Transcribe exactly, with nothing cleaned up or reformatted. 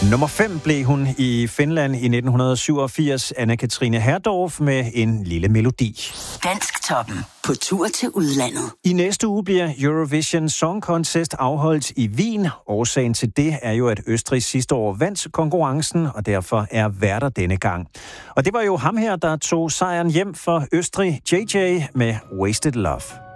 Nummer fem blev hun i Finland i nitten syvogfirs, Anna-Katrine Herdorf med En lille melodi. Dansktoppen på tur til udlandet. I næste uge bliver Eurovision Song Contest afholdt i Wien. Årsagen til det er jo, at Østrig sidste år vandt konkurrencen, og derfor er værter denne gang. Og det var jo ham her, der tog sejren hjem for Østrig, J J med Wasted Love.